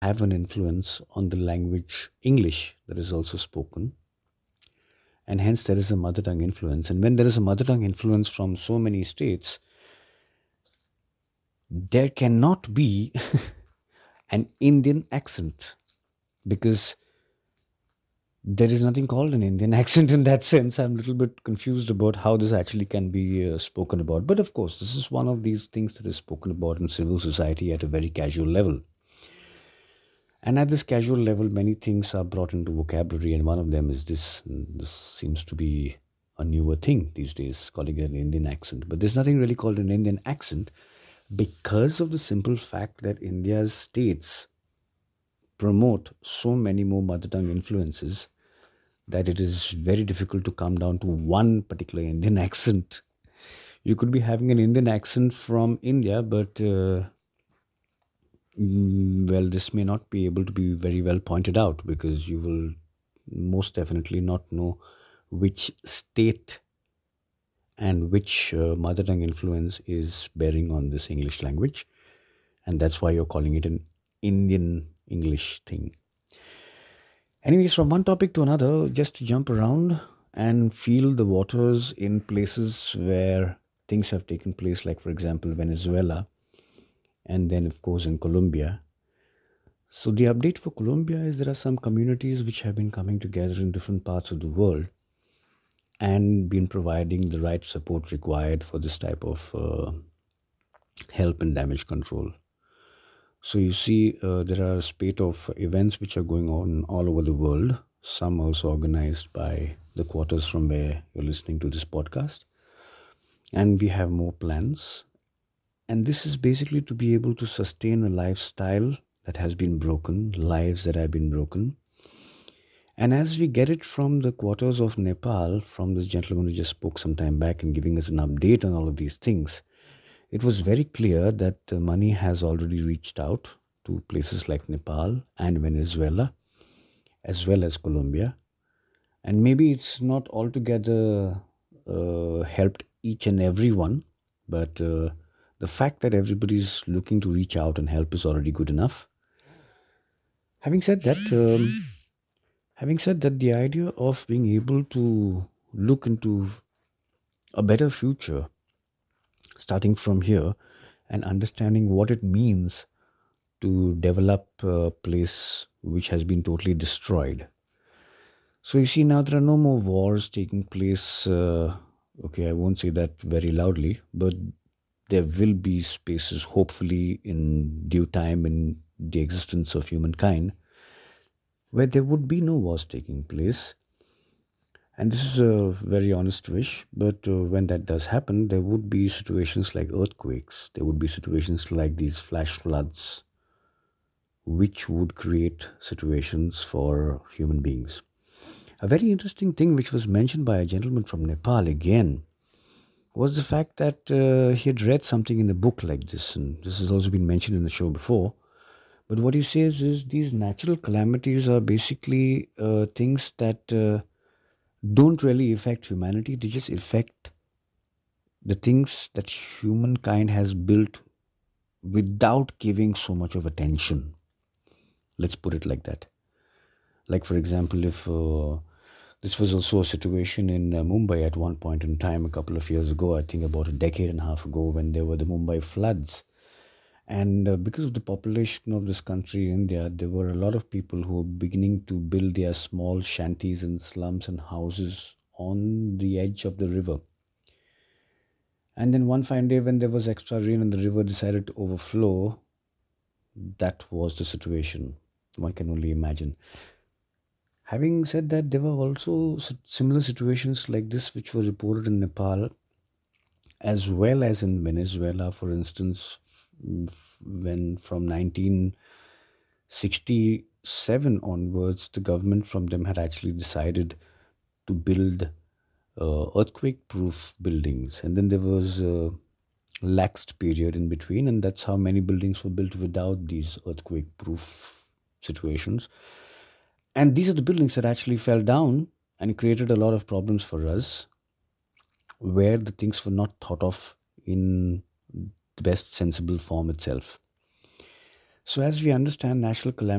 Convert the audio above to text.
have an influence on the language English that is also spoken, and hence there is a mother tongue influence. And when there is a mother tongue influence from so many states, there cannot be an Indian accent, because there is nothing called an Indian accent in that sense. I'm a little bit confused about how this actually can be spoken about. But of course, this is one of these things that is spoken about in civil society at a very casual level. And at this casual level, many things are brought into vocabulary, and one of them is this. This seems to be a newer thing these days, calling it an Indian accent. But there's nothing really called an Indian accent because of the simple fact that India's states promote so many more mother tongue influences that it is very difficult to come down to one particular Indian accent. You could be having an Indian accent from India, but well, this may not be able to be very well pointed out, because you will most definitely not know which state and which mother tongue influence is bearing on this English language. And that's why you're calling it an Indian English thing. Anyways, from one topic to another, just to jump around and feel the waters in places where things have taken place, like, for example, Venezuela, and then, of course, in Colombia. So, the update for Colombia is there are some communities which have been coming together in different parts of the world and been providing the right support required for this type of help and damage control. So you see, there are a spate of events which are going on all over the world, some also organized by the quarters from where you're listening to this podcast. And we have more plans. And this is basically to be able to sustain a lifestyle that has been broken, lives that have been broken. And as we get it from the quarters of Nepal, from this gentleman who just spoke some time back and giving us an update on all of these things, it was very clear that the money has already reached out to places like Nepal and Venezuela, as well as Colombia. And maybe it's not altogether helped each and every one, but the fact that everybody's looking to reach out and help is already good enough. Having said that, the idea of being able to look into a better future starting from here and understanding what it means to develop a place which has been totally destroyed. So you see, now there are no more wars taking place. Okay, I won't say that very loudly, but there will be spaces, hopefully, in due time in the existence of humankind, where there would be no wars taking place. And this is a very honest wish, but when that does happen, there would be situations like earthquakes, there would be situations like these flash floods, which would create situations for human beings. A very interesting thing which was mentioned by a gentleman from Nepal again was the fact that he had read something in a book like this, and this has also been mentioned in the show before. But what he says is these natural calamities are basically things that don't really affect humanity, they just affect the things that humankind has built without giving so much of attention. Let's put it like that. Like, for example, if this was also a situation in Mumbai at one point in time, a couple of years ago, I think about a decade and a half ago, when there were the Mumbai floods. And because of the population of this country, India, there were a lot of people who were beginning to build their small shanties and slums and houses on the edge of the river. And then one fine day, when there was extra rain and the river decided to overflow, that was the situation. One can only imagine. Having said that, there were also similar situations like this which were reported in Nepal as well as in Venezuela, for instance, when from 1967 onwards, the government from them had actually decided to build earthquake proof buildings. And then there was a laxed period in between, and that's how many buildings were built without these earthquake proof situations. And these are the buildings that actually fell down and created a lot of problems for us, where the things were not thought of in the best sensible form itself. So, as we understand natural calamities,